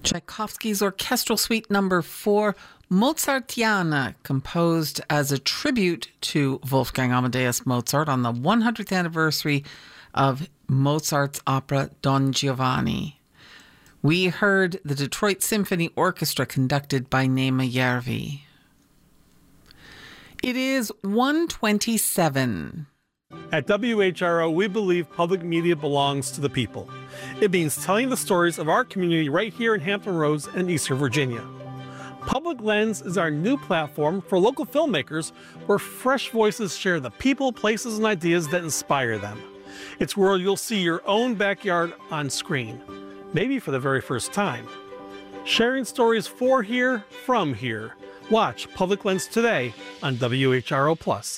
Tchaikovsky's Orchestral Suite Number 4, Mozartiana, composed as a tribute to Wolfgang Amadeus Mozart on the 100th anniversary of Mozart's opera Don Giovanni. We heard the Detroit Symphony Orchestra conducted by Nema Järvi. It is 1:27. At WHRO, we believe public media belongs to the people. It means telling the stories of our community right here in Hampton Roads and Eastern Virginia. Public Lens is our new platform for local filmmakers where fresh voices share the people, places, and ideas that inspire them. It's where you'll see your own backyard on screen, maybe for the very first time. Sharing stories for here, from here. Watch Public Lens today on WHRO+.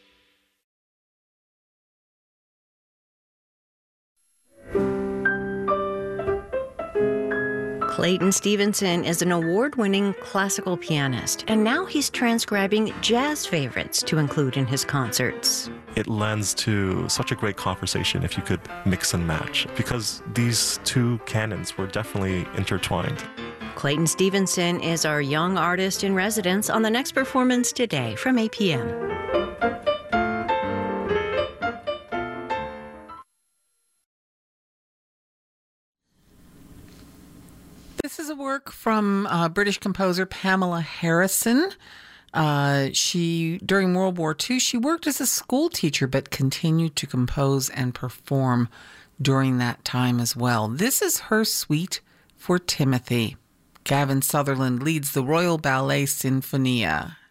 Clayton Stevenson is an award-winning classical pianist, and now he's transcribing jazz favorites to include in his concerts. It lends to such a great conversation if you could mix and match, because these two canons were definitely intertwined. Clayton Stevenson is our young artist in residence on the next performance today from 8 p.m. This is a work from British composer Pamela Harrison. During World War II, she worked as a school teacher, but continued to compose and perform during that time as well. This is her suite for Timothy. Gavin Sutherland leads the Royal Ballet Sinfonia.